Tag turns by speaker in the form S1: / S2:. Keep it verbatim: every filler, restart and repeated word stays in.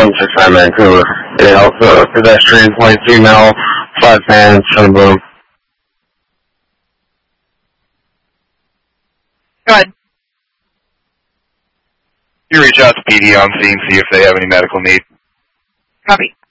S1: one six nine Vancouver. It helps uh, pedestrian, white female, five fans, and boom.
S2: Go ahead.
S3: You reach out to P D on scene, see if they have any medical need.
S2: Copy.